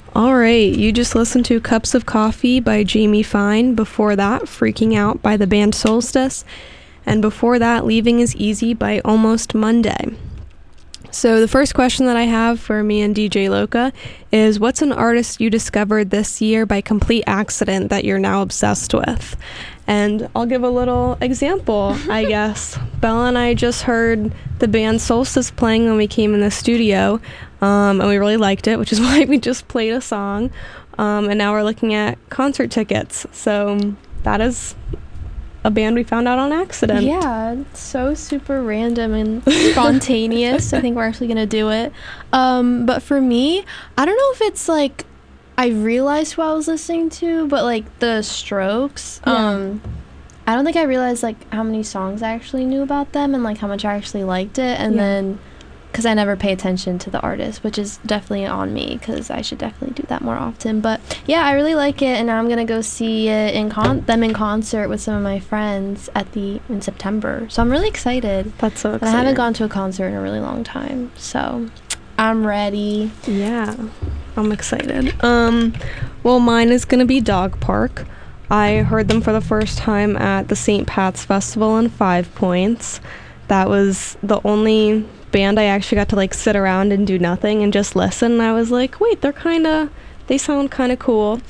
All right, you just listened to Cups of Coffee by Jamie Fine. Before that, Freaking Out by the band Solstice. And before that, Leaving is Easy by Almost Monday. So the first question that I have for me and DJ Loca is, what's an artist you discovered this year by complete accident that you're now obsessed with? And I'll give a little example, I guess. Bella and I just heard the band Solstice playing when we came in the studio, and we really liked it, which is why we just played a song. And now we're looking at concert tickets. So that is a band we found out on accident. Yeah, it's so super random and spontaneous. I think we're actually gonna do it. But for me, I don't know if it's like I realized who I was listening to, but like the Strokes. Yeah. I don't think I realized like how many songs I actually knew about them and like how much I actually liked it. And then because I never pay attention to the artist, which is definitely on me because I should definitely do that more often. But yeah, I really like it, and now I'm gonna go see it in them in concert with some of my friends in September. So I'm really excited. That's so exciting. And I haven't gone to a concert in a really long time, so I'm ready. Yeah, I'm excited. Well, mine is gonna be Dog Park. I heard them for the first time at the St. Pat's Festival in 5 Points. That was the only band I actually got to like sit around and do nothing and just listen, and I was like, wait, they sound kind of cool.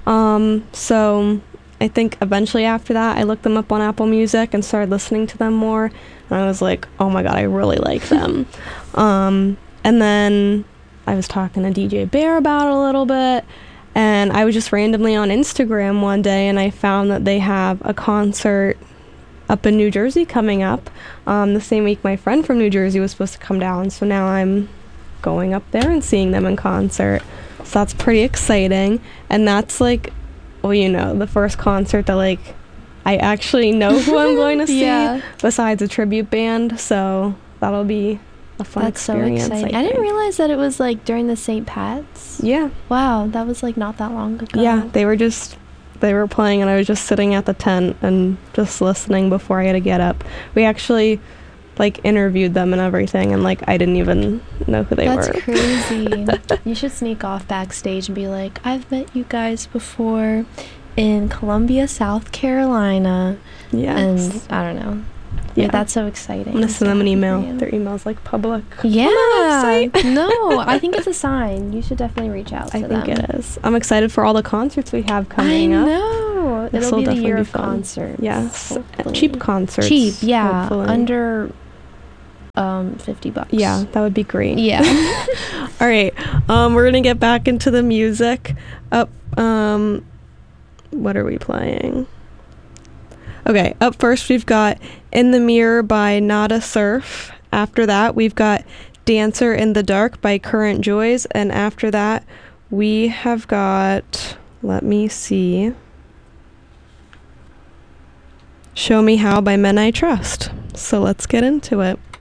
So I think eventually after that I looked them up on Apple Music and started listening to them more, and I was like, oh my god, I really like them. And then I was talking to DJ Bear about it a little bit, and I was just randomly on Instagram one day and I found that they have a concert up in New Jersey coming up the same week my friend from New Jersey was supposed to come down, so now I'm going up there and seeing them in concert, so that's pretty exciting. And that's like, well, the first concert that like I actually know who I'm going to see besides a tribute band, so that'll be a fun experience. So exciting. I didn't realize that it was like during the St. Pat's. Yeah. Wow, that was like not that long ago. Yeah, they were playing and I was just sitting at the tent and just listening before I had to get up. We actually like interviewed them and everything, and like I didn't even know who they were. That's crazy. You should sneak off backstage and be like, I've met you guys before in Columbia, South Carolina. Yes. And I don't know. Yeah, that's so exciting. I'm gonna send them an email. Their email's like public. Yeah. No, I think it's a sign. You should definitely reach out to them. I think it is. I'm excited for all the concerts we have coming up. I know. It'll be the year of concerts. Yes. Cheap concerts. Cheap, yeah. Hopefully. Under $50. Yeah, that would be great. Yeah. All right. We're gonna get back into the music. What are we playing? Okay, up first we've got In the Mirror by Nada Surf. After that, we've got Dancer in the Dark by Current Joys. And after that, we have got, let me see, Show Me How by Men I Trust. So let's get into it.